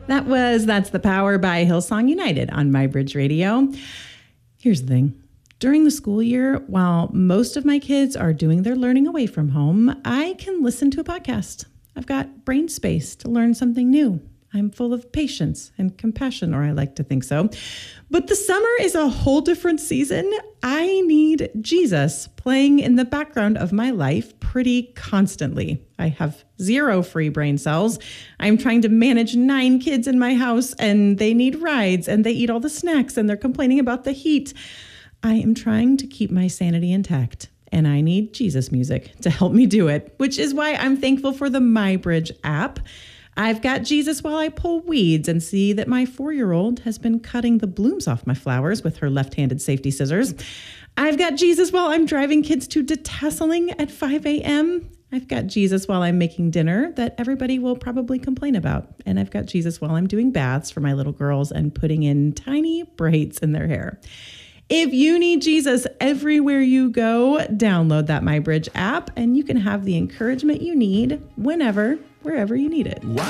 That's the Power by Hillsong United on MyBridge Radio. Here's the thing. During the school year, while most of my kids are doing their learning away from home, I can listen to a podcast. I've got brain space to learn something new. I'm full of patience and compassion, or I like to think so. But the summer is a whole different season. I need Jesus playing in the background of my life pretty constantly. I have 0 free brain cells. I'm trying to manage 9 kids in my house, and they need rides, and they eat all the snacks, and they're complaining about the heat. I am trying to keep my sanity intact, and I need Jesus music to help me do it, which is why I'm thankful for the MyBridge app. I've got Jesus while I pull weeds and see that my 4-year-old has been cutting the blooms off my flowers with her left-handed safety scissors. I've got Jesus while I'm driving kids to detasseling at 5 a.m. I've got Jesus while I'm making dinner that everybody will probably complain about. And I've got Jesus while I'm doing baths for my little girls and putting in tiny braids in their hair. If you need Jesus everywhere you go, download that MyBridge app and you can have the encouragement you need whenever, wherever you need it.